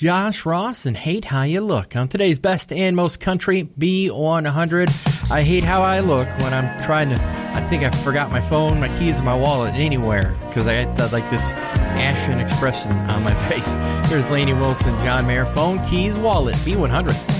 Josh Ross and Hate How You Look. On today's Best and Most Country B100, I hate how I look when I'm trying to, I think I forgot my phone, my keys, and my wallet anywhere because I got like this ashen expression on my face. Here's Lainey Wilson, John Mayer, phone, keys, wallet, B100.